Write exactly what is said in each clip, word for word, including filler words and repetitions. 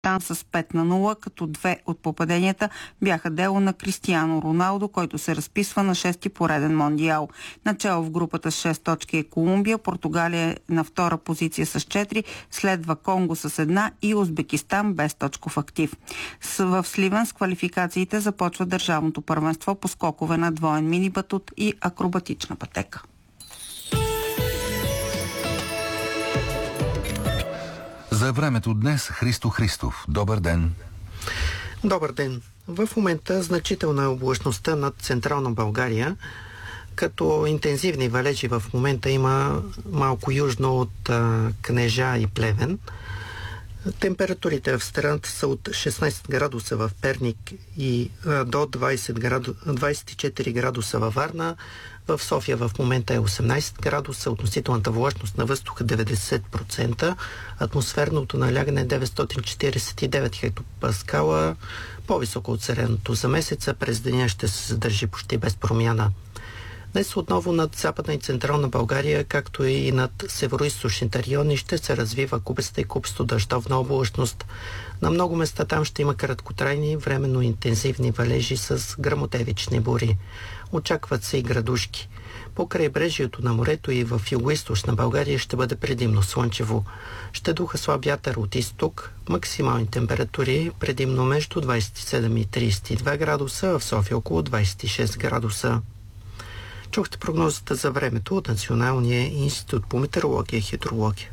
с пет на нула, като две от попаденията бяха дело на Кристиано Роналдо, който се разписва на шести пореден мондиал. Начало в групата с шест точки е Колумбия, Португалия е на втора позиция с четири, следва Конго с една и Узбекистан без точков актив. В Сливен с квалификациите започва държавното първенство по скокове на двоен мини батут и акробатична пътека. За времето днес Христо Христов. Добър ден! Добър ден! В момента значителна е облачността над Централна България, като интензивни валежи в момента има малко южно от а, Кнежа и Плевен. Температурите в страната са от шестнайсет градуса в Перник и а, до двайсет граду... двайсет и четири градуса във Варна. В София в момента е осемнайсет градуса, относителната влажност на въздуха деветдесет процента, атмосферното налягане е деветстотин четирийсет и девет хектопаскала, по-високо от средното за месеца. През деня ще се задържи почти без промяна. Днес отново над Западна и Централна България, както и над североизточните райони, ще се развива купеста и купесто дъждовна облачност. На много места там ще има краткотрайни, временно интензивни валежи с гръмотевични бури. Очакват се и градушки. По крайбрежието на морето и в югоизточна България ще бъде предимно слънчево. Ще духа слаб вятър от изток, максимални температури предимно между двайсет и седем и трийсет и два градуса, а в София около двайсет и шест градуса. Чухте прогнозата за времето от Националния институт по метеорология и хидрология.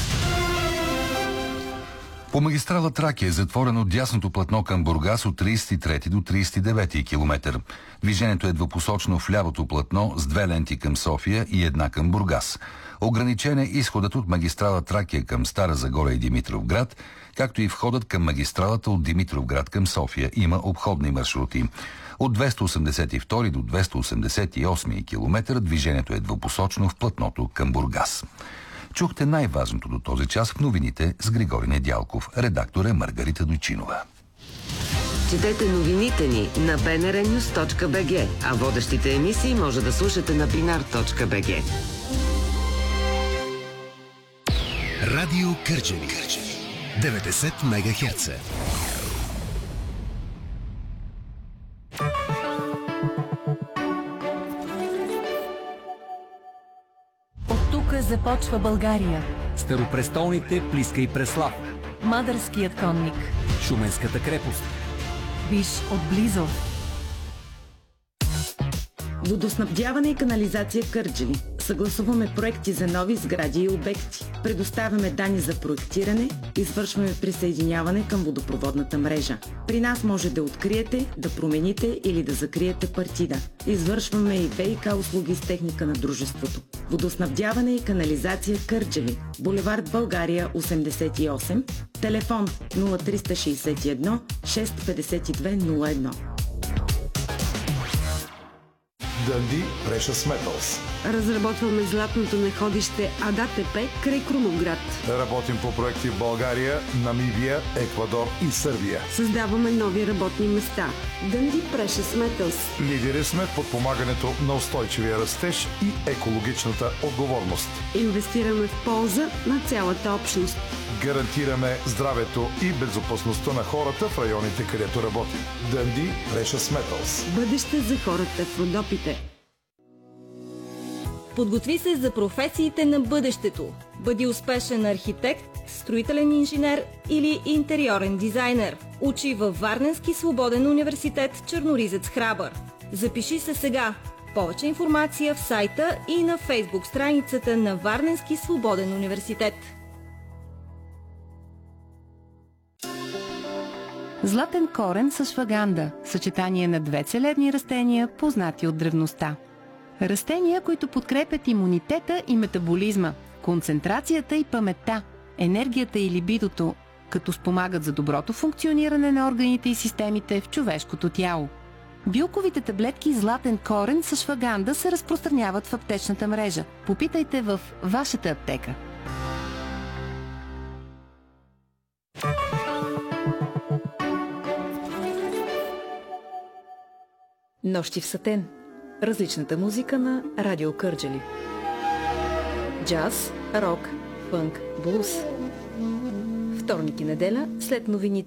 По магистрала Тракия е затворено дясното платно към Бургас от трийсет и трети до трийсет и девети километър. Движението е двупосочно в лявото платно с две ленти към София и една към Бургас. Ограничен е изходът от магистрала Тракия към Стара Загора и Димитровград, както и входът към магистралата от Димитровград към София. Има обходни маршрути. От двеста осемдесет и втори до двеста осемдесет и осми километър движението е двупосочно в платното към Бургас. Чухте най-важното до този час в новините с Григорий Недялков. Редактор е Маргарита Дойчинова. Четете новините ни на би ен ар нюз точка би джи, а водещите емисии може да слушате на бинар точка би джи. Радио Кърджали. деветдесет мегахерца. Започва България. Старопрестолните Плиска и Преслав. Мадърският конник. Шуменската крепост. Виж отблизо. Водоснабдяване и канализация Кърджали. Съгласуваме проекти за нови сгради и обекти. Предоставяме данни за проектиране, извършваме присъединяване към водопроводната мрежа. При нас може да откриете, да промените или да закриете партида. Извършваме и ВиК услуги с техника на дружеството. Водоснабдяване и канализация Кърджали. Булевард България осемдесет и осем. Телефон нула три шест едно шест пет две нула едно. Дънди Precious Metals. Разработваме златното находище АДАТП край Крумовград. Работим по проекти в България, Намибия, Еквадор и Сърбия. Създаваме нови работни места. Дънди Precious Metals. Лидери сме в подпомагането на устойчивия растеж и екологичната отговорност. Инвестираме в полза на цялата общност. Гарантираме здравето и безопасността на хората в районите, където работим. Дънди Precious Metals. Бъдеще за хората в Родопите. Подготви се за професиите на бъдещето. Бъди успешен архитект, строителен инженер или интериорен дизайнер. Учи във Варненски свободен университет Черноризец Храбър. Запиши се сега. Повече информация в сайта и на Фейсбук страницата на Варненски свободен университет. Златен корен с шваганда – съчетание на две целебни растения, познати от древността. Растения, които подкрепят имунитета и метаболизма, концентрацията и паметта, енергията и либидото, като спомагат за доброто функциониране на органите и системите в човешкото тяло. Билковите таблетки златен корен с шваганда се разпространяват в аптечната мрежа. Попитайте в вашата аптека. Нощи в Сатен. Различната музика на Радио Кърджали. Джаз, рок, фънк, блуз. В вторник и неделя, след новините